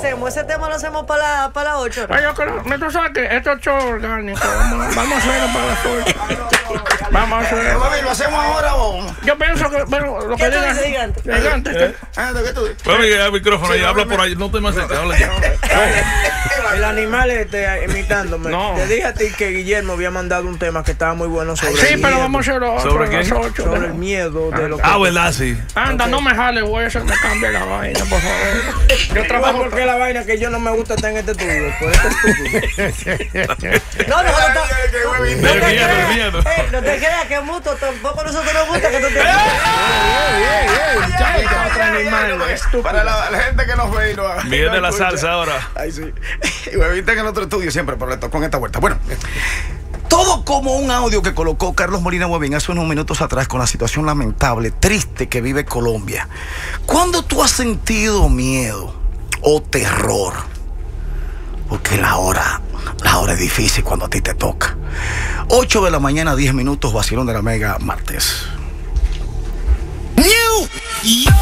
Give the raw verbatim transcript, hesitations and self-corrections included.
hacemos? Ese tema lo hacemos para la, para las ocho. Ay, yo creo, tú sabes que esto es show orgánico. Vamos, vamos a hacerlo para las ocho. Vamos a hacerlo. ¿Lo hacemos ahora o...? Yo pienso que, bueno, lo que diga. Gigante. Gigante. ¿Qué tú dices? Pues el micrófono y habla por ahí. No te me acerques, habla ya. El animal este imitándome. No. Te dije a ti que Guillermo había mandado un tema que estaba muy bueno sobre Sí, el pero miedo. vamos a hacerlo ¿Sobre a qué? las ocho. Sobre el miedo de lo que... Ah, ¿verdad? Sí. Anda, no me jale, güey, eso me cambia la vaina, por favor. Yo trabajo porque la vaina que yo no me gusta estar en este estudio. Por este estúpido. No, nosotros estamos. Del miedo, del miedo. Eh, no te creas que mutuo, tampoco a nosotros nos gusta que tú te. Otro animal, estúpido. Para la, la gente que nos ve y no... Viene no la escucha. salsa ahora. Ay, sí. Y huevita en el otro estudio siempre, pero le tocó en esta vuelta. Bueno, todo como un audio que colocó Carlos Molina Huevín hace unos minutos atrás con la situación lamentable, triste que vive Colombia. ¿Cuándo tú has sentido miedo o terror? Porque la hora, la hora es difícil cuando a ti te toca. ocho de la mañana, diez minutos, vacilón de la Mega, martes. New